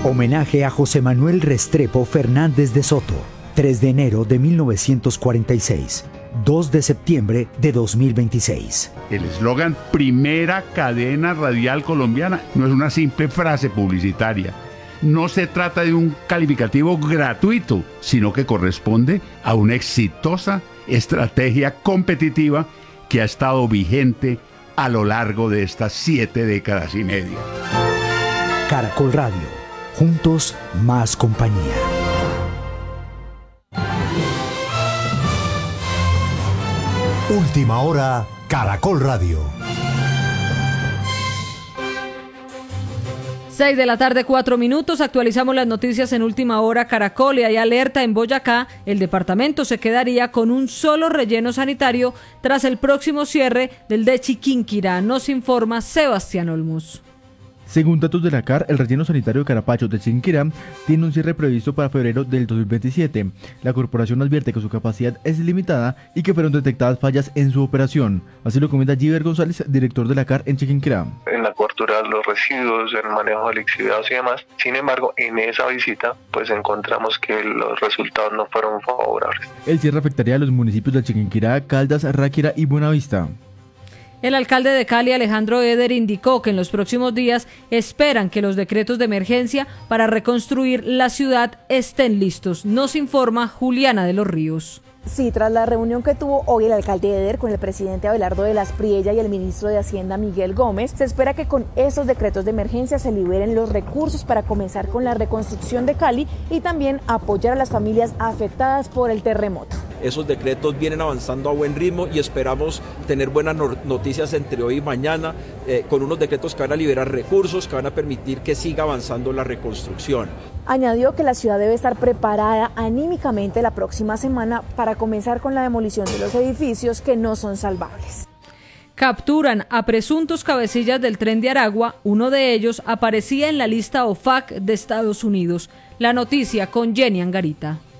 Homenaje a José Manuel Restrepo Fernández de Soto, 3 de enero de 1946, 2 de septiembre de 2026. El eslogan Primera Cadena Radial Colombiana no es una simple frase publicitaria. No se trata de un calificativo gratuito, sino que corresponde a una exitosa estrategia competitiva que ha estado vigente a lo largo de estas 7 décadas y media. Caracol Radio. Juntos, más compañía. Última hora, Caracol Radio. 6 de la tarde, 4 minutos. Actualizamos las noticias en Última Hora Caracol y hay alerta en Boyacá. El departamento se quedaría con un solo relleno sanitario tras el próximo cierre del de Chiquinquirá. Nos informa Sebastián Olmos. Según datos de la CAR, el relleno sanitario de Carapacho de Chiquinquirá tiene un cierre previsto para febrero del 2027. La corporación advierte que su capacidad es limitada y que fueron detectadas fallas en su operación. Así lo comenta Giver González, director de la CAR en Chiquinquirá. En la cobertura de los residuos, en el manejo de lixiviados y demás. Sin embargo, en esa visita, pues encontramos que los resultados no fueron favorables. El cierre afectaría a los municipios de Chiquinquirá, Caldas, Ráquira y Buenavista. El alcalde de Cali, Alejandro Eder, indicó que en los próximos días esperan que los decretos de emergencia para reconstruir la ciudad estén listos. Nos informa Juliana de los Ríos. Sí, tras la reunión que tuvo hoy el alcalde Eder con el presidente Abelardo de las Priella y el ministro de Hacienda Miguel Gómez, se espera que con esos decretos de emergencia se liberen los recursos para comenzar con la reconstrucción de Cali y también apoyar a las familias afectadas por el terremoto. Esos decretos vienen avanzando a buen ritmo y esperamos tener buenas noticias entre hoy y mañana con unos decretos que van a liberar recursos, que van a permitir que siga avanzando la reconstrucción. Añadió que la ciudad debe estar preparada anímicamente la próxima semana para comenzar con la demolición de los edificios que no son salvables. Capturan a presuntos cabecillas del Tren de Aragua. Uno de ellos aparecía en la lista OFAC de Estados Unidos. La noticia con Jenny Angarita.